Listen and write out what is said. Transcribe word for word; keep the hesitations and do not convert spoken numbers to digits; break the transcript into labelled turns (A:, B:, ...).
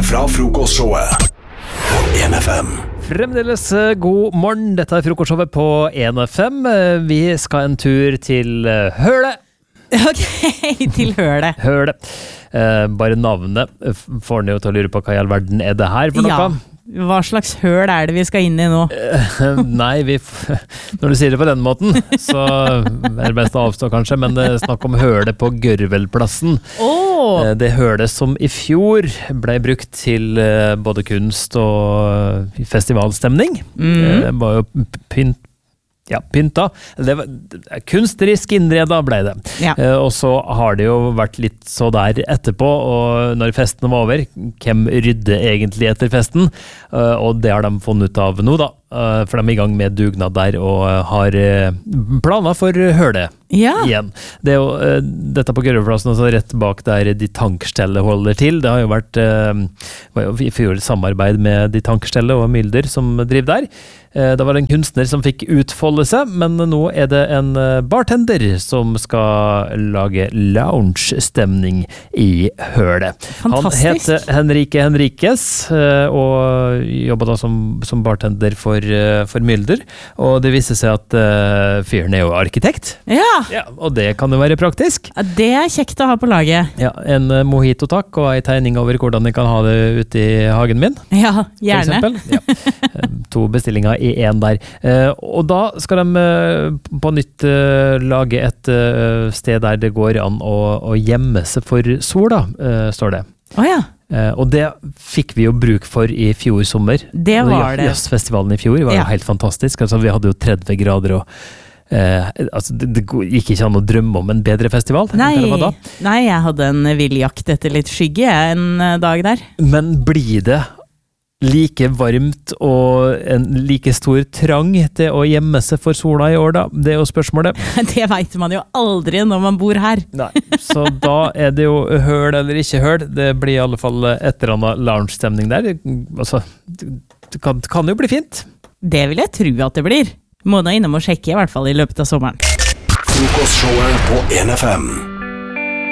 A: fra frokostshowet på en F M.
B: Fremdeles god morgen, dette er frokostshowet på en F M. Vi skal en tur til Høle.
C: Ok, til Høle.
B: Høle. Eh, bare navnet får ni jo til å lure på hva i all verden er det her for noe.
C: Ja. Hva slags høl er det vi skal inn i nå?
B: Uh, nei, vi f- når du sier det på den måten, så er det best å avstå kanskje, men det er snakk om hølet på Gørvelplassen.
C: Oh.
B: Uh, det hølet som i fjor ble brukt til uh, både kunst og uh, festivalstemning.
C: Mm.
B: Uh, det var jo pynt Ja, pynta. Det var kunstnerisk innreda ble det.
C: Ja.
B: Eh, og så har det jo vært litt så der etterpå, og når festen var over, hvem rydde egentlig etter festen? Eh, og det har de funnet ut av nå da, eh, for de er i gang med dugnad der og har eh, planer for hølet
C: Ja.
B: igjen. Det er jo eh, dette på Gørvelplassen, altså rett bak der de tankstellet holder til. Det har jo vært eh, var jo i fjor samarbeid med de tankstellet og Mylder som driver der. Eh, det var en kunstner som fikk utfolde seg, men nå er det en bartender som skal lage lounge-stemning i hølet. Han
C: Fantastisk.
B: heter Henrike Henriques og jobber da som, som bartender for, for Mylder, og det viser seg at uh, fyren er jo arkitekt.
C: Ja.
B: Ja, og det kan jo være praktisk.
C: Ja, det er kjekt å ha på laget.
B: Ja, en uh, mojito takk og en tegning over hvordan jeg kan ha det ute i hagen min.
C: Ja,
B: For
C: gjerne.
B: eksempel. Ja. Eh, To bestillinger i en der. Eh, og da skal de eh, på nytt eh, lage et eh, sted der det går an å, å gjemme seg for sola, eh, står det.
C: Åja,
B: Eh, og det fikk vi jo bruk for i fjor sommer.
C: det var det.
B: Jazzfestivalen i fjor var
C: Ja.
B: jo helt fantastisk. Altså, vi hadde jo tretti grader og eh, altså, det, det gikk ikke an å drømme om en bedre festival. enn
C: Nei,
B: hva det var da.
C: nei, jeg hadde en vill jakt etter litt skygge jeg, en eh, dag der.
B: Men blir det like varmt og en like stor trang til å gjemme seg for sola i år da? Det er jo spørsmålet.
C: Det vet man jo aldri når man bor her.
B: Nei, så da er det jo høl eller ikke høl. Det blir i alle fall et eller annet lounge-stemning der. Altså, det kan, det kan jo bli fint.
C: Det vil jeg tro at det blir. Må nå innom og sjekke i hvert fall i løpet av sommeren.
A: Frokostshowet på en F M.